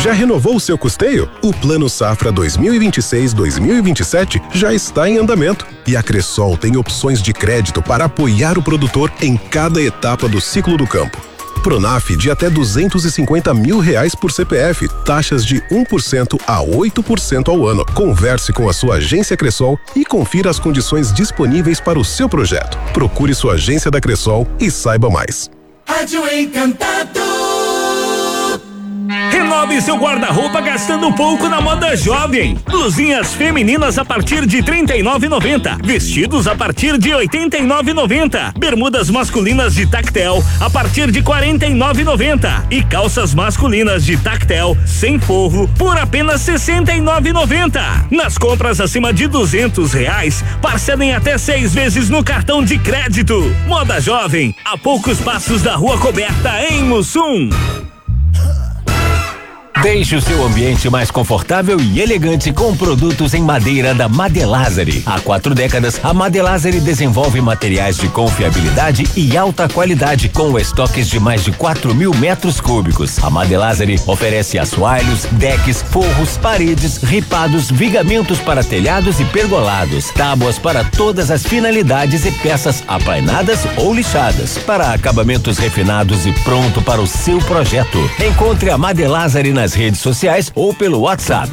Já renovou o seu custeio? O Plano Safra 2026-2027 já está em andamento e a Cressol tem opções de crédito para apoiar o produtor em cada etapa do ciclo do campo. Pronaf de até R$250 mil por CPF, taxas de 1% a 8% ao ano. Converse com a sua agência Cressol e confira as condições disponíveis para o seu projeto. Procure sua agência da Cressol e saiba mais. Rádio Encantado. Renove seu guarda-roupa gastando pouco na Moda Jovem. Blusinhas femininas a partir de R$ 39,90. Vestidos a partir de R$ 89,90. Bermudas masculinas de tactel a partir de R$ 49,90. E calças masculinas de tactel sem forro por apenas R$ 69,90. Nas compras acima de R$200, parcelem até 6 vezes no cartão de crédito. Moda Jovem, a poucos passos da Rua Coberta, em Mussum. Deixe o seu ambiente mais confortável e elegante com produtos em madeira da Madelazari. Há 4 décadas, a Madelazari desenvolve materiais de confiabilidade e alta qualidade, com estoques de mais de 4.000 metros cúbicos. A Madelazari oferece assoalhos, decks, forros, paredes, ripados, vigamentos para telhados e pergolados, tábuas para todas as finalidades e peças aplainadas ou lixadas, para acabamentos refinados e pronto para o seu projeto. Encontre a Madelazari nas redes sociais ou pelo WhatsApp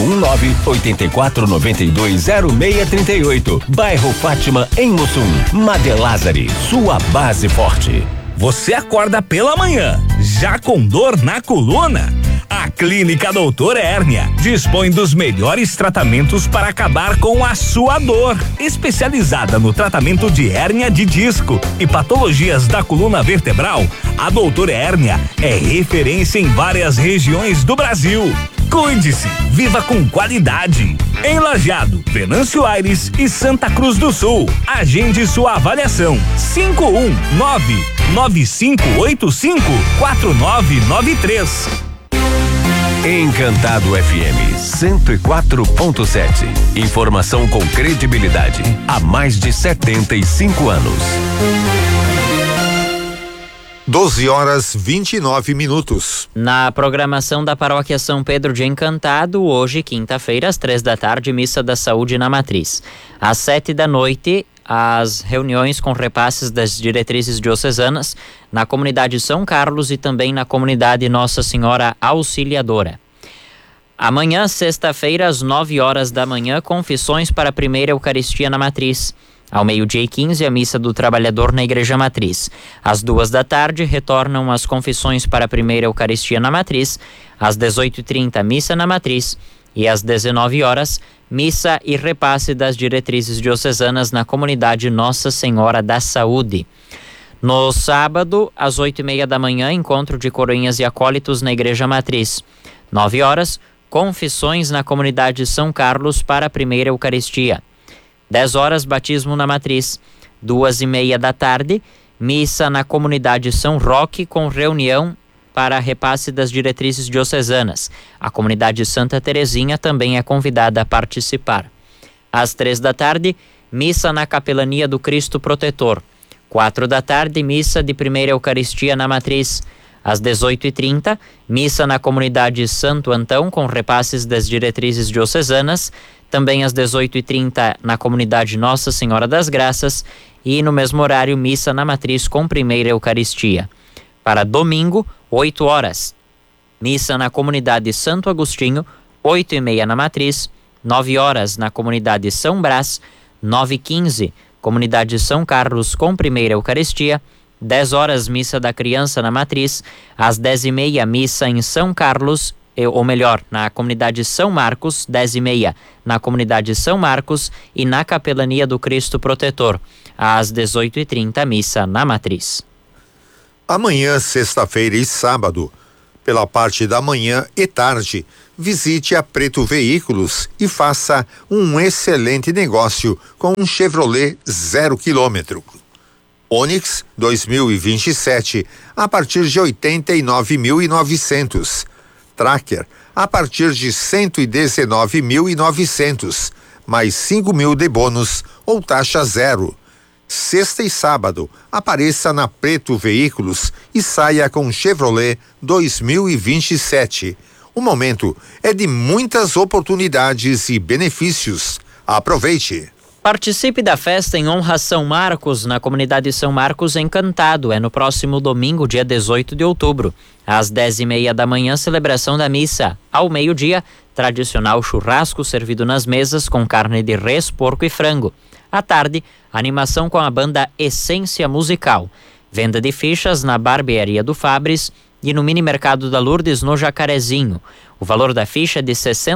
519-8492-0638. Bairro Fátima, em Mussum. Madelazari, sua base forte. Você acorda pela manhã, já com dor na coluna? A Clínica Doutor Hérnia dispõe dos melhores tratamentos para acabar com a sua dor. Especializada no tratamento de hérnia de disco e patologias da coluna vertebral, a Doutor Hérnia é referência em várias regiões do Brasil. Cuide-se, viva com qualidade. Em Lajeado, Venâncio Aires e Santa Cruz do Sul. Agende sua avaliação. 519-9585-4993. Encantado FM 104.7. Informação com credibilidade há mais de 75 anos. 12h29. Na programação da Paróquia São Pedro de Encantado, hoje, quinta-feira, às 15h, missa da saúde na Matriz. Às 19h, as reuniões com repasses das diretrizes diocesanas na comunidade São Carlos e também na comunidade Nossa Senhora Auxiliadora. Amanhã, sexta-feira, às 9h, confissões para a primeira Eucaristia na Matriz. Ao 12h15, a missa do trabalhador na Igreja Matriz. Às 14h, retornam as confissões para a primeira Eucaristia na Matriz. Às 18h30, missa na Matriz. E às 19h, missa e repasse das diretrizes diocesanas na comunidade Nossa Senhora da Saúde. No sábado, às 8h30, encontro de coroinhas e acólitos na Igreja Matriz. 9h, confissões na comunidade São Carlos para a primeira Eucaristia. 10h, batismo na Matriz. 2h30, missa na comunidade São Roque com reunião para repasse das diretrizes diocesanas. A comunidade Santa Terezinha também é convidada a participar. Às 15h, missa na Capelania do Cristo Protetor. 16h, missa de primeira Eucaristia na Matriz. Às 18h30, missa na comunidade Santo Antão com repasses das diretrizes diocesanas. Também às 18h30 na comunidade Nossa Senhora das Graças e no mesmo horário missa na Matriz com primeira Eucaristia. Para domingo, 8h, missa na comunidade Santo Agostinho, 8h30 na Matriz, 9h na comunidade São Brás, 9h15, comunidade São Carlos com primeira Eucaristia, 10h missa da criança na Matriz, às 10h30 missa em São Carlos, ou melhor, na comunidade São Marcos, 10h30 na comunidade São Marcos e na Capelania do Cristo Protetor, às 18h30 missa na Matriz. Amanhã, sexta-feira e sábado, pela parte da manhã e tarde, visite a Preto Veículos e faça um excelente negócio com um Chevrolet 0 km. Onix 2027 a partir de 89.900. Tracker a partir de 119.900, mais 5.000 de bônus ou taxa zero. Sexta e sábado, apareça na Preto Veículos e saia com Chevrolet 2027. O momento é de muitas oportunidades e benefícios. Aproveite! Participe da festa em honra a São Marcos, na comunidade São Marcos Encantado. É no próximo domingo, dia 18 de outubro. Às 10:30 da manhã, celebração da missa. Ao meio-dia, tradicional churrasco servido nas mesas com carne de res, porco e frango. À tarde, animação com a banda Essência Musical. Venda de fichas na barbearia do Fabris e no mini mercado da Lourdes, no Jacarezinho. O valor da ficha é de R$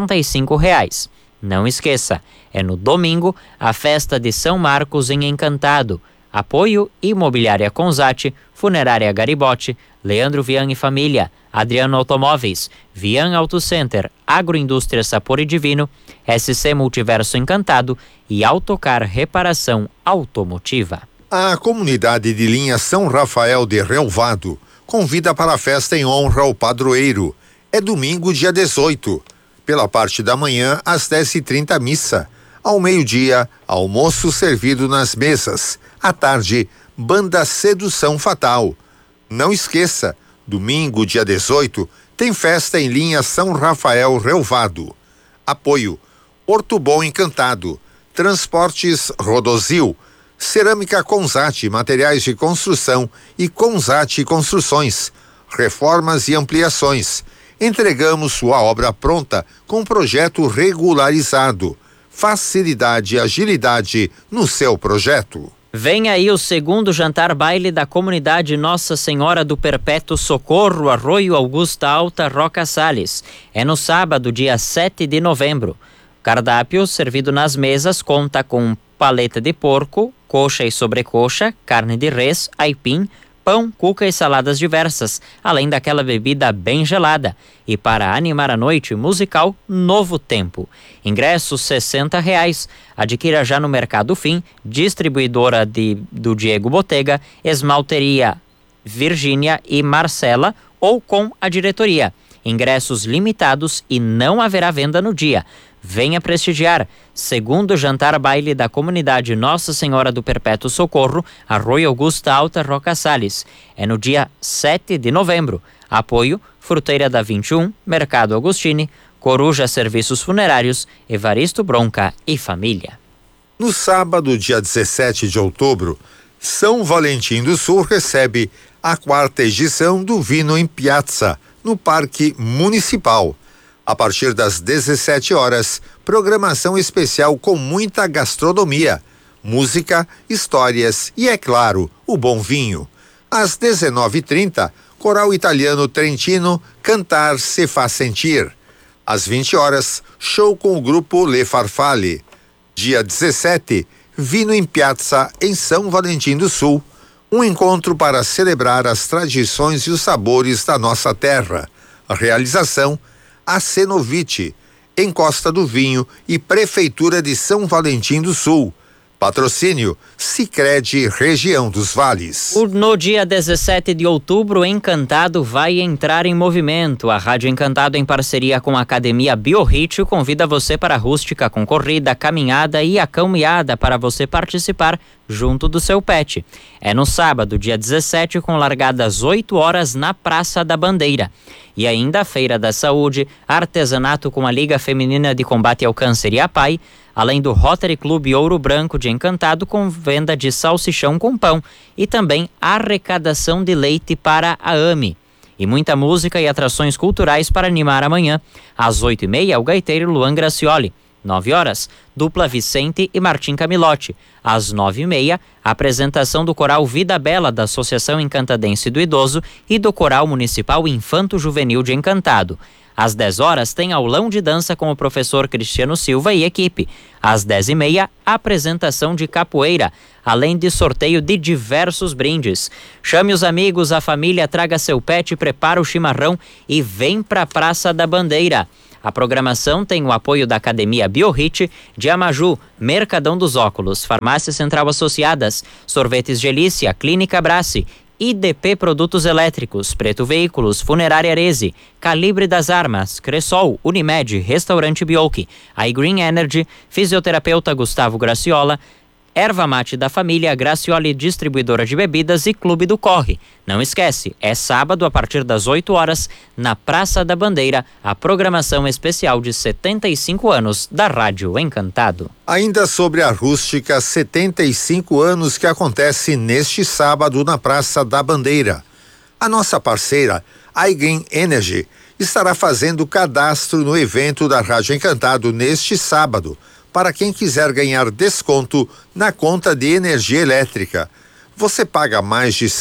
65. Não esqueça, é no domingo a festa de São Marcos em Encantado. Apoio Imobiliária Consati, Funerária Garibote, Leandro Vian e Família, Adriano Automóveis, Vian Auto Center, Agroindústria Sapor e Divino, SC Multiverso Encantado e Autocar Reparação Automotiva. A comunidade de linha São Rafael de Relvado convida para a festa em honra ao padroeiro. É domingo, dia 18. Pela parte da manhã, às 10h30, missa. Ao meio-dia, almoço servido nas mesas. À tarde, banda Sedução Fatal. Não esqueça, domingo, dia 18, tem festa em linha São Rafael Relvado. Apoio Ortobon Encantado, Transportes Rodozil, Cerâmica Consati, Materiais de Construção e Consati Construções, Reformas e Ampliações. Entregamos sua obra pronta com projeto regularizado. Facilidade e agilidade no seu projeto. Vem aí o segundo jantar baile da comunidade Nossa Senhora do Perpétuo Socorro, Arroio Augusta Alta, Roca Salles. É no sábado, dia 7 de novembro. Cardápio servido nas mesas conta com paleta de porco, coxa e sobrecoxa, carne de res, aipim, pão, cuca e saladas diversas, além daquela bebida bem gelada. E para animar a noite, musical Novo Tempo. Ingressos R$ 60. Adquira já no Mercado Fim, distribuidora do Diego Botega, Esmalteria Virgínia e Marcela, ou com a diretoria. Ingressos limitados e não haverá venda no dia. Venha prestigiar. Segundo jantar baile da comunidade Nossa Senhora do Perpétuo Socorro, Arroio Augusta Alta, Roca Salles. É no dia 7 de novembro. Apoio Fruteira da 21, Mercado Agostini, Coruja Serviços Funerários, Evaristo Bronca e Família. No sábado, dia 17 de outubro, São Valentim do Sul recebe a 4ª edição do Vino em Piazza, no Parque Municipal. A partir das 17 horas, programação especial com muita gastronomia, música, histórias e, é claro, o bom vinho. Às 19h30, Coral Italiano Trentino, Cantar se faz sentir. Às 20 horas, show com o grupo Le Farfalle. Dia 17, Vino em Piazza, em São Valentim do Sul. Um encontro para celebrar as tradições e os sabores da nossa terra. A realização a Cenovite, em Costa do Vinho e Prefeitura de São Valentim do Sul. Patrocínio Sicredi Região dos Vales. No dia 17 de outubro, Encantado vai entrar em movimento. A Rádio Encantado, em parceria com a Academia Biorritio, convida você para a rústica com corrida, caminhada e a caminhada para você participar junto do seu pet. É no sábado, dia 17, com largada às 8 horas na Praça da Bandeira. E ainda a Feira da Saúde, artesanato com a Liga Feminina de Combate ao Câncer e a PAI, além do Rotary Clube Ouro Branco de Encantado com venda de salsichão com pão e também arrecadação de leite para a AME. E muita música e atrações culturais para animar amanhã. Às 8h30, o gaiteiro Luan Gracioli. 9 horas, dupla Vicente e Martim Camilotti. Às 9h30, a apresentação do Coral Vida Bela da Associação Encantadense do Idoso e do Coral Municipal Infanto Juvenil de Encantado. Às 10 horas, tem aulão de dança com o professor Cristiano Silva e equipe. Às 10h30, apresentação de capoeira, além de sorteio de diversos brindes. Chame os amigos, a família, traga seu pet, prepara o chimarrão e vem para a Praça da Bandeira. A programação tem o apoio da Academia Biorrit, de Amaju, Mercadão dos Óculos, Farmácia Central Associadas, Sorvetes Gelícia, Clínica Brassi, IDP Produtos Elétricos, Preto Veículos, Funerária Arese, Calibre das Armas, Cressol, Unimed, Restaurante Bioki, iGreen Energy, Fisioterapeuta Gustavo Graciola, Erva Mate da Família, Gracioli Distribuidora de Bebidas e Clube do Corre. Não esquece, é sábado a partir das 8 horas, na Praça da Bandeira, a programação especial de 75 anos da Rádio Encantado. Ainda sobre a Rústica 75 anos que acontece neste sábado na Praça da Bandeira. A nossa parceira, iGreen Energy, estará fazendo cadastro no evento da Rádio Encantado neste sábado, para quem quiser ganhar desconto na conta de energia elétrica. Você paga mais de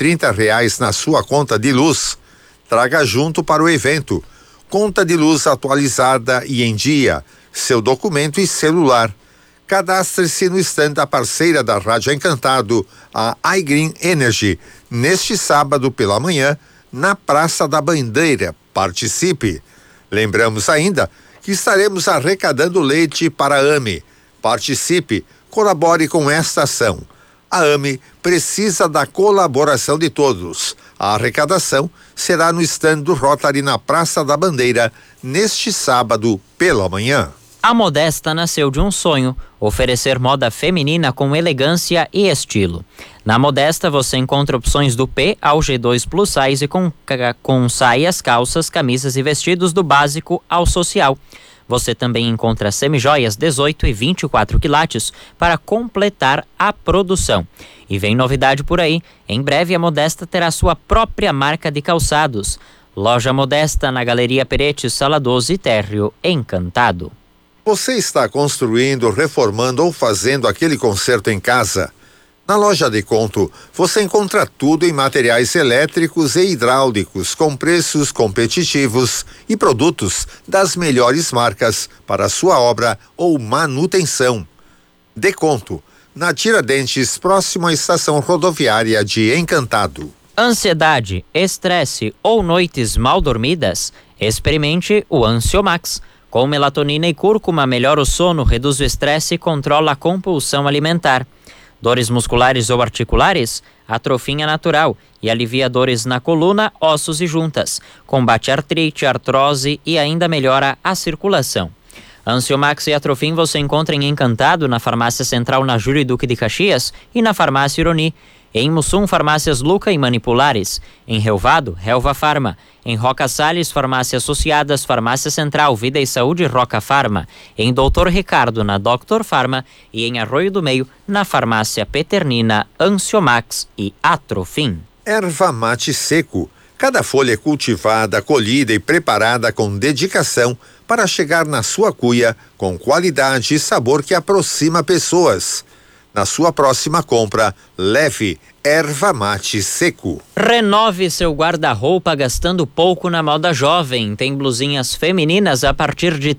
R$130 na sua conta de luz. Traga junto para o evento conta de luz atualizada e em dia, seu documento e celular. Cadastre-se no stand da parceira da Rádio Encantado, a iGreen Energy, neste sábado pela manhã, na Praça da Bandeira. Participe. Lembramos ainda que estaremos arrecadando leite para a AME. Participe, colabore com esta ação. A AME precisa da colaboração de todos. A arrecadação será no stand do Rotary na Praça da Bandeira, neste sábado pela manhã. A Modesta nasceu de um sonho, oferecer moda feminina com elegância e estilo. Na Modesta você encontra opções do P ao G2 Plus Size com saias, calças, camisas e vestidos do básico ao social. Você também encontra semijoias 18 e 24 quilates para completar a produção. E vem novidade por aí, em breve a Modesta terá sua própria marca de calçados. Loja Modesta na Galeria Peretti, Sala 12, Térreo Encantado. Você está construindo, reformando ou fazendo aquele conserto em casa? Na Loja Deconto, você encontra tudo em materiais elétricos e hidráulicos com preços competitivos e produtos das melhores marcas para sua obra ou manutenção. Deconto, na Tiradentes, próximo à estação rodoviária de Encantado. Ansiedade, estresse ou noites mal dormidas? Experimente o Ansiomax. Com melatonina e cúrcuma, melhora o sono, reduz o estresse e controla a compulsão alimentar. Dores musculares ou articulares? Atrofin é natural e alivia dores na coluna, ossos e juntas. Combate artrite, artrose e ainda melhora a circulação. Ansiomax e Atrofin você encontra em Encantado, na Farmácia Central na Júlio Duque de Caxias e na Farmácia Ironi. Em Mussum, Farmácias Luca e Manipulares. Em Relvado, Relva Farma. Em Roca Salles, Farmácia Associadas, Farmácia Central, Vida e Saúde, Roca Farma. Em Doutor Ricardo, na Doctor Farma. E em Arroio do Meio, na Farmácia Peternina, Ansiomax e Atrofin. Erva mate seco. Cada folha é cultivada, colhida e preparada com dedicação para chegar na sua cuia com qualidade e sabor que aproxima pessoas. Na sua próxima compra, leve erva mate seco. Renove seu guarda-roupa gastando pouco na Moda Jovem. Tem blusinhas femininas a partir de R$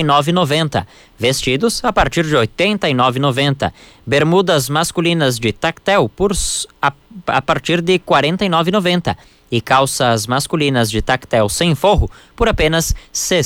39,90. Vestidos a partir de R$ 89,90. Bermudas masculinas de tactel a partir de R$ 49,90. E calças masculinas de tactel sem forro por apenas R$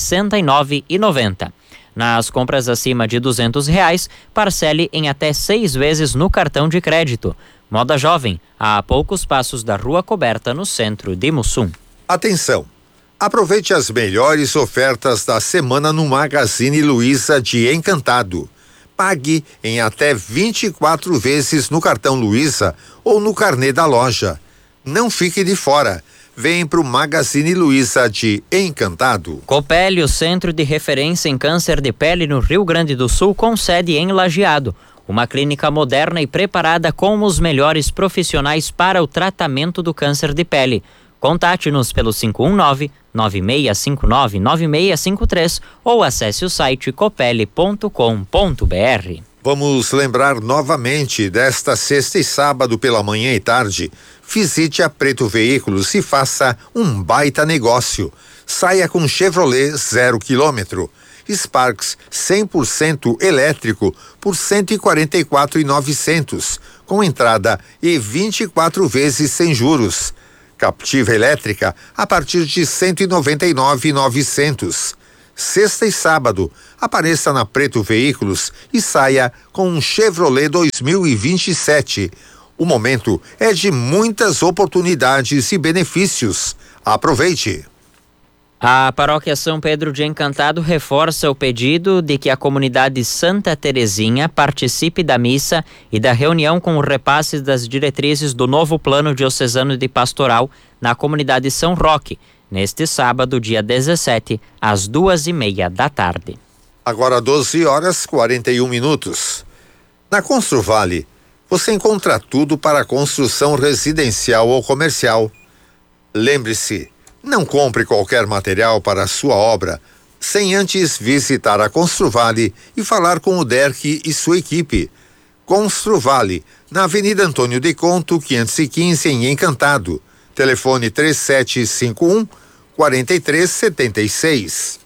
69,90. Nas compras acima de R$200, parcele em até 6 vezes no cartão de crédito. Moda Jovem, a poucos passos da Rua Coberta, no centro de Mussum. Atenção! Aproveite as melhores ofertas da semana no Magazine Luiza de Encantado. Pague em até 24 vezes no cartão Luiza ou no carnê da loja. Não fique de fora. Vem para o Magazine Luiza de Encantado. Copele, o centro de referência em câncer de pele no Rio Grande do Sul, com sede em Lajeado. Uma clínica moderna e preparada com os melhores profissionais para o tratamento do câncer de pele. Contate-nos pelo 519-9659-9653 ou acesse o site copele.com.br. Vamos lembrar novamente desta sexta e sábado pela manhã e tarde. Visite a Preto Veículos e faça um baita negócio. Saia com Chevrolet 0 km. Sparks 100% elétrico por R$ 144.900, com entrada e 24 vezes sem juros. Captiva elétrica a partir de R$ 199.900. Sexta e sábado, apareça na Preto Veículos e saia com um Chevrolet 2027. O momento é de muitas oportunidades e benefícios. Aproveite! A paróquia São Pedro de Encantado reforça o pedido de que a comunidade Santa Terezinha participe da missa e da reunião com os repasses das diretrizes do novo plano diocesano de pastoral na comunidade São Roque, neste sábado, dia 17, às 2:30 da tarde. Agora 12h41. Na Construvale, você encontra tudo para a construção residencial ou comercial. Lembre-se, não compre qualquer material para a sua obra sem antes visitar a Construvale e falar com o Derck e sua equipe. Construvale, na Avenida Antônio de Conto, 515, em Encantado. Telefone 3751-4376.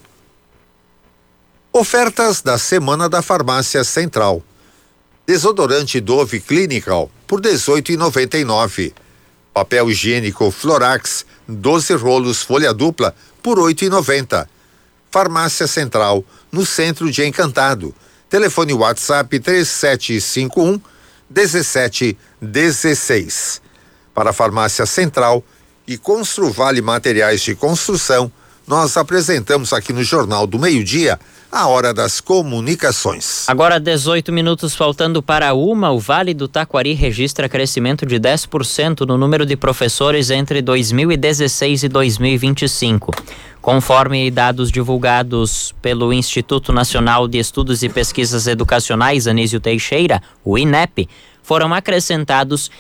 Ofertas da Semana da Farmácia Central. Desodorante Dove Clinical por R$ 18,99. Papel higiênico Florax 12 rolos folha dupla por R$ 8,90. Farmácia Central, no centro de Encantado. Telefone WhatsApp 3751-1716. Para a Farmácia Central e Construvale Materiais de Construção, nós apresentamos aqui no Jornal do Meio-Dia a Hora das Comunicações. Agora 18 minutos faltando para 1, o Vale do Taquari registra crescimento de 10% no número de professores entre 2016 e 2025. Conforme dados divulgados pelo Instituto Nacional de Estudos e Pesquisas Educacionais Anísio Teixeira, o INEP, foram acrescentados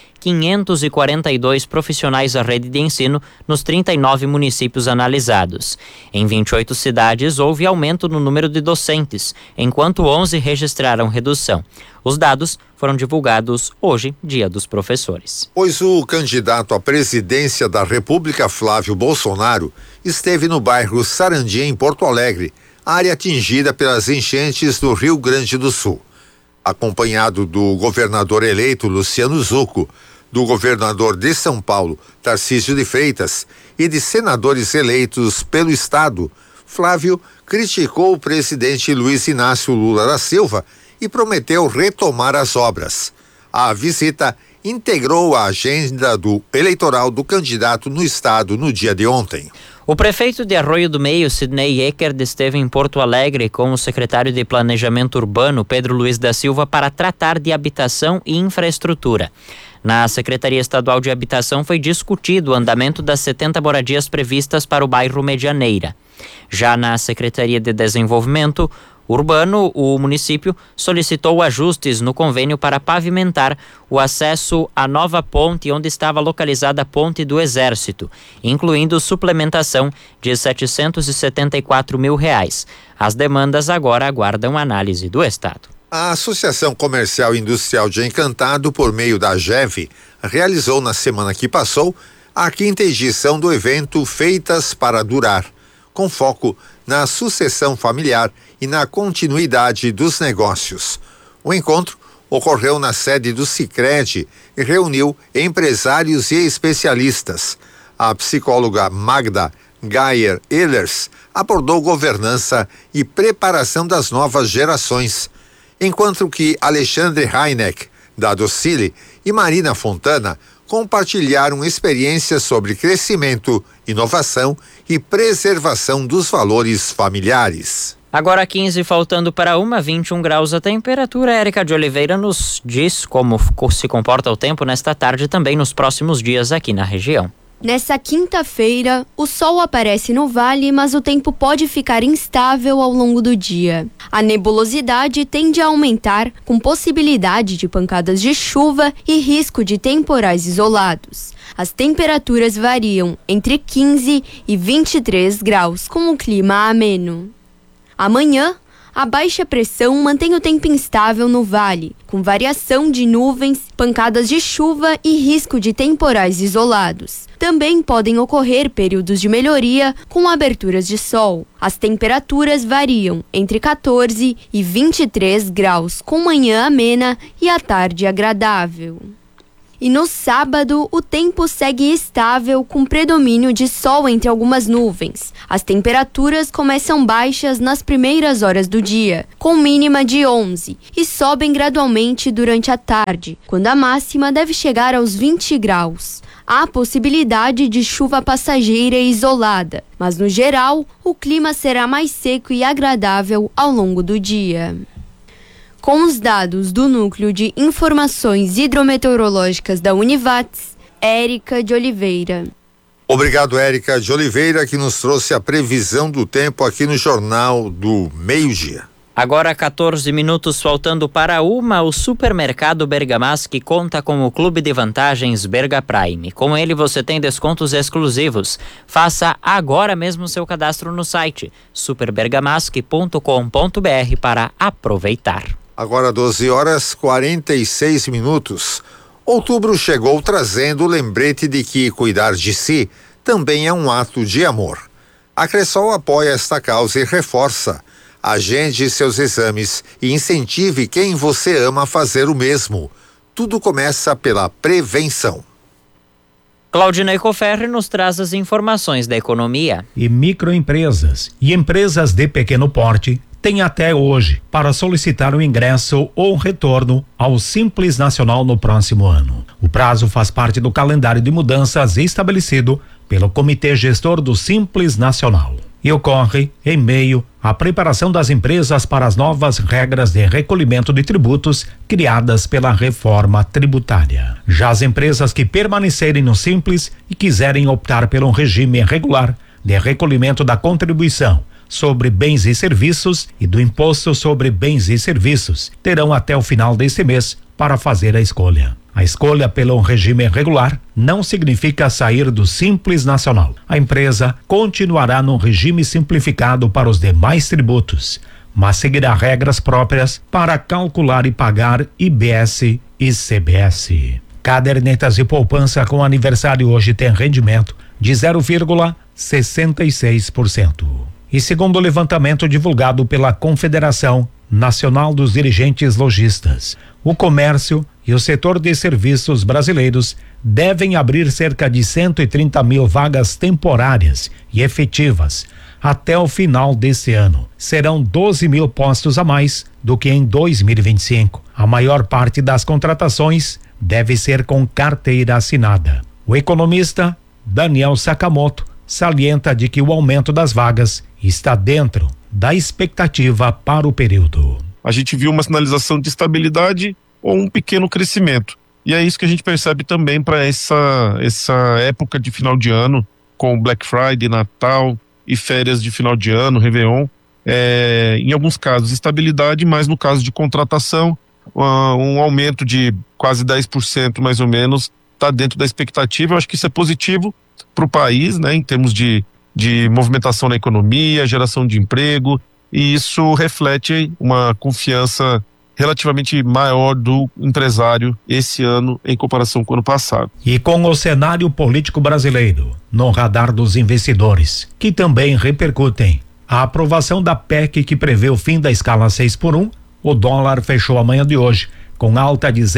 542 profissionais à rede de ensino nos 39 municípios analisados. Em 28 cidades houve aumento no número de docentes, enquanto 11 registraram redução. Os dados foram divulgados hoje, Dia dos Professores. Pois o candidato à presidência da República, Flávio Bolsonaro, esteve no bairro Sarandi, em Porto Alegre, área atingida pelas enchentes do Rio Grande do Sul. Acompanhado do governador eleito Luciano Zucco, do governador de São Paulo, Tarcísio de Freitas, e de senadores eleitos pelo estado, Flávio criticou o presidente Luiz Inácio Lula da Silva e prometeu retomar as obras. A visita integrou a agenda eleitoral do candidato no estado no dia de ontem. O prefeito de Arroio do Meio, Sidney Eckert, esteve em Porto Alegre com o secretário de Planejamento Urbano, Pedro Luiz da Silva, para tratar de habitação e infraestrutura. Na Secretaria Estadual de Habitação foi discutido o andamento das 70 moradias previstas para o bairro Medianeira. Já na Secretaria de Desenvolvimento Urbano, o município solicitou ajustes no convênio para pavimentar o acesso à nova ponte onde estava localizada a Ponte do Exército, incluindo suplementação de R$ 774 mil. As demandas agora aguardam análise do Estado. A Associação Comercial e Industrial de Encantado, por meio da GEV, realizou na semana que passou a 5ª edição do evento Feitas para Durar, com foco na sucessão familiar e na continuidade dos negócios. O encontro ocorreu na sede do Sicredi e reuniu empresários e especialistas. A psicóloga Magda Geyer Ehlers abordou governança e preparação das novas gerações, enquanto que Alexandre Heineck, da Docile, e Marina Fontana compartilharam experiências sobre crescimento, inovação e preservação dos valores familiares. Agora 15, faltando para 21 graus a temperatura. Érica de Oliveira nos diz como se comporta o tempo nesta tarde e também nos próximos dias aqui na região. Nessa quinta-feira, o sol aparece no vale, mas o tempo pode ficar instável ao longo do dia. A nebulosidade tende a aumentar, com possibilidade de pancadas de chuva e risco de temporais isolados. As temperaturas variam entre 15 e 23 graus, com o clima ameno. Amanhã, a baixa pressão mantém o tempo instável no vale, com variação de nuvens, pancadas de chuva e risco de temporais isolados. Também podem ocorrer períodos de melhoria com aberturas de sol. As temperaturas variam entre 14 e 23 graus, com manhã amena e a tarde agradável. E no sábado, o tempo segue estável com predomínio de sol entre algumas nuvens. As temperaturas começam baixas nas primeiras horas do dia, com mínima de 11, e sobem gradualmente durante a tarde, quando a máxima deve chegar aos 20 graus. Há possibilidade de chuva passageira e isolada, mas no geral, o clima será mais seco e agradável ao longo do dia. Com os dados do Núcleo de Informações Hidrometeorológicas da Univates, Érica de Oliveira. Obrigado, Érica de Oliveira, que nos trouxe a previsão do tempo aqui no Jornal do Meio-Dia. Agora 14 minutos faltando para 1, o supermercado Bergamaschi conta com o Clube de Vantagens Berga Prime. Com ele você tem descontos exclusivos. Faça agora mesmo seu cadastro no site superbergamaschi.com.br para aproveitar. Agora 12h46. Outubro chegou trazendo o lembrete de que cuidar de si também é um ato de amor. A Cressol apoia esta causa e reforça. Agende seus exames e incentive quem você ama a fazer o mesmo. Tudo começa pela prevenção. Claudinei Coferri nos traz as informações da economia. E microempresas e empresas de pequeno porte têm até hoje para solicitar o ingresso ou retorno ao Simples Nacional no próximo ano. O prazo faz parte do calendário de mudanças estabelecido pelo Comitê Gestor do Simples Nacional e ocorre em meio à preparação das empresas para as novas regras de recolhimento de tributos criadas pela reforma tributária. Já as empresas que permanecerem no Simples e quiserem optar pelo regime regular de recolhimento da contribuição sobre bens e serviços e do imposto sobre bens e serviços terão até o final deste mês para fazer a escolha. A escolha pelo regime regular não significa sair do Simples Nacional. A empresa continuará no regime simplificado para os demais tributos, mas seguirá regras próprias para calcular e pagar IBS e CBS. Cadernetas de poupança com aniversário hoje tem rendimento de 0,66%. E segundo o levantamento divulgado pela Confederação Nacional dos Dirigentes Lojistas, o comércio e o setor de serviços brasileiros devem abrir cerca de 130 mil vagas temporárias e efetivas até o final desse ano. Serão 12 mil postos a mais do que em 2025. A maior parte das contratações deve ser com carteira assinada. O economista Daniel Sakamoto salienta de que o aumento das vagas está dentro da expectativa para o período. A gente viu uma sinalização de estabilidade ou um pequeno crescimento. E é isso que a gente percebe também para essa época de final de ano, com Black Friday, Natal e férias de final de ano, Réveillon. Em alguns casos estabilidade, mas no caso de contratação, um aumento de quase 10% mais ou menos está dentro da expectativa. Eu acho que isso é positivo para o país, né, em termos de movimentação na economia, geração de emprego, e isso reflete uma confiança relativamente maior do empresário esse ano em comparação com o ano passado. E com o cenário político brasileiro no radar dos investidores, que também repercutem a aprovação da PEC que prevê o fim da escala 6x1, o dólar fechou a manhã de hoje com alta de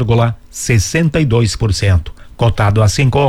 0,62%, cotado a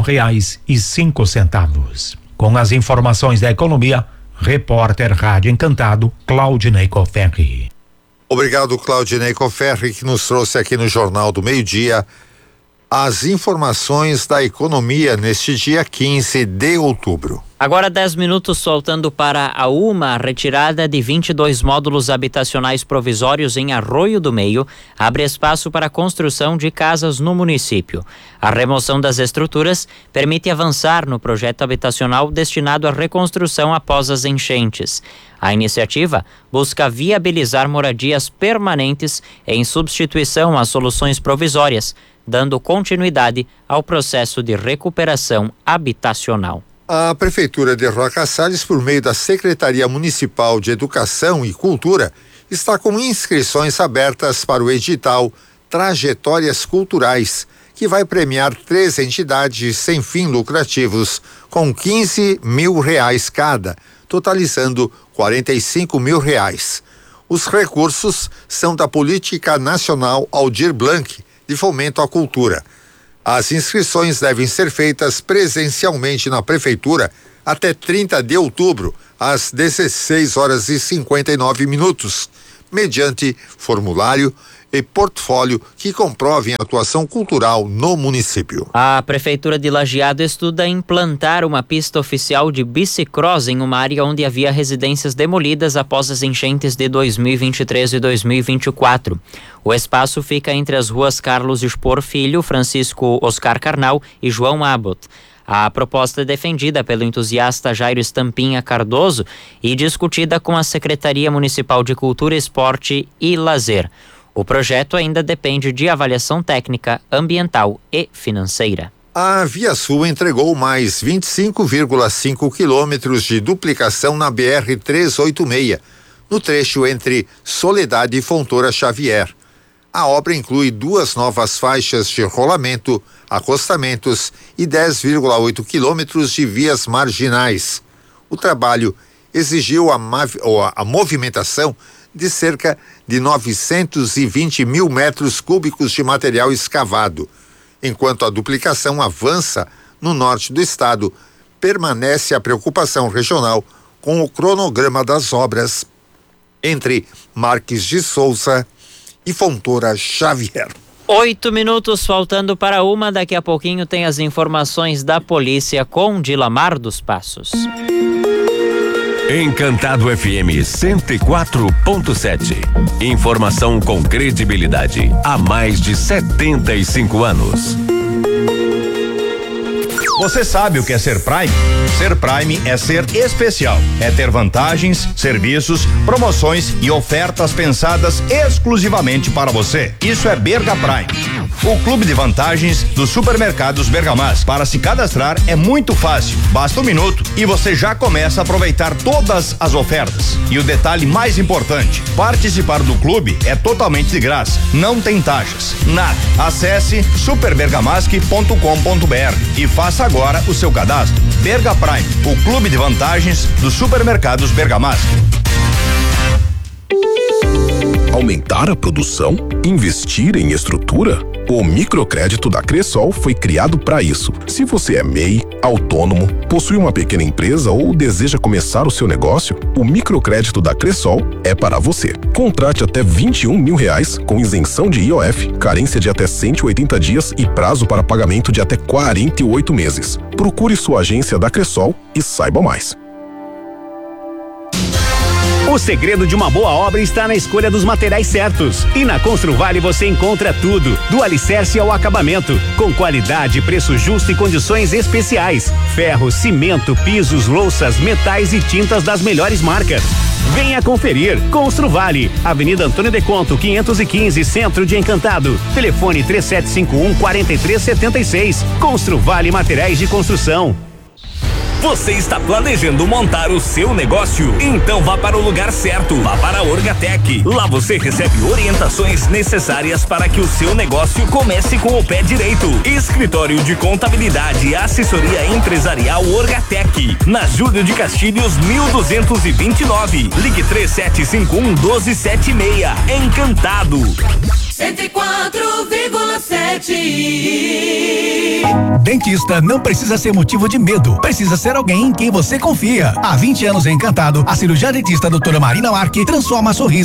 R$5,05. Com as informações da economia, repórter Rádio Encantado, Claudinei Coferri. Obrigado, Claudinei Coferri, que nos trouxe aqui no Jornal do Meio-Dia as informações da economia neste dia 15 de outubro. Agora 10 minutos soltando para a UMA, a retirada de 22 módulos habitacionais provisórios em Arroio do Meio abre espaço para a construção de casas no município. A remoção das estruturas permite avançar no projeto habitacional destinado à reconstrução após as enchentes. A iniciativa busca viabilizar moradias permanentes em substituição às soluções provisórias, dando continuidade ao processo de recuperação habitacional. A Prefeitura de Roca Salles, por meio da Secretaria Municipal de Educação e Cultura, está com inscrições abertas para o edital Trajetórias Culturais, que vai premiar 3 entidades sem fins lucrativos, com R$15 mil cada, totalizando R$45 mil. Os recursos são da Política Nacional Aldir Blanc, de Fomento à Cultura. As inscrições devem ser feitas presencialmente na prefeitura até 30 de outubro, às 16h59, mediante formulário e portfólio que comprovem a atuação cultural no município. A Prefeitura de Lajeado estuda implantar uma pista oficial de bicicross em uma área onde havia residências demolidas após as enchentes de 2023 e 2024. O espaço fica entre as ruas Carlos Expor Filho, Francisco Oscar Carnal e João Abbott. A proposta é defendida pelo entusiasta Jairo Estampinha Cardoso e discutida com a Secretaria Municipal de Cultura, Esporte e Lazer. O projeto ainda depende de avaliação técnica, ambiental e financeira. A Via Sul entregou mais 25,5 quilômetros de duplicação na BR-386, no trecho entre Soledade e Fontoura Xavier. A obra inclui 2 novas faixas de rolamento, acostamentos e 10,8 quilômetros de vias marginais. O trabalho exigiu a movimentação de cerca de 920 mil metros cúbicos de material escavado. Enquanto a duplicação avança no norte do estado, permanece a preocupação regional com o cronograma das obras entre Marques de Souza e Fontoura Xavier. 8 minutos faltando para 1, daqui a pouquinho tem as informações da polícia com Dilamar dos Passos. Encantado FM 104.7. Informação com credibilidade há mais de 75 anos. Você sabe o que é ser Prime? Ser Prime é ser especial. É ter vantagens, serviços, promoções e ofertas pensadas exclusivamente para você. Isso é Berga Prime, o clube de vantagens dos supermercados Bergamasque. Para se cadastrar é muito fácil. Basta 1 minuto e você já começa a aproveitar todas as ofertas. E o detalhe mais importante: participar do clube é totalmente de graça. Não tem taxas, nada. Acesse superbergamasque.com.br e faça agora o seu cadastro. Berga Prime, o clube de vantagens dos supermercados Bergamasque. Aumentar a produção? Investir em estrutura? O microcrédito da Cressol foi criado para isso. Se você é MEI, autônomo, possui uma pequena empresa ou deseja começar o seu negócio, o microcrédito da Cressol é para você. Contrate até R$21 mil com isenção de IOF, carência de até 180 dias e prazo para pagamento de até 48 meses. Procure sua agência da Cressol e saiba mais. O segredo de uma boa obra está na escolha dos materiais certos. E na Construvale você encontra tudo, do alicerce ao acabamento, com qualidade, preço justo e condições especiais. Ferro, cimento, pisos, louças, metais e tintas das melhores marcas. Venha conferir. Construvale, Avenida Antônio de Conto, 515, Centro de Encantado. Telefone 3751-4376. Construvale Materiais de Construção. Você está planejando montar o seu negócio? Então vá para o lugar certo. Vá para a Orgatec. Lá você recebe orientações necessárias para que o seu negócio comece com o pé direito. Escritório de Contabilidade e Assessoria Empresarial Orgatec. Na Júlio de Castilhos, 1229. Ligue 3751-1276. Encantado. 104,7. Dentista não precisa ser motivo de medo, precisa ser alguém em quem você confia. Há 20 anos em Encantado, a cirurgiã dentista doutora Marina Marque transforma sorriso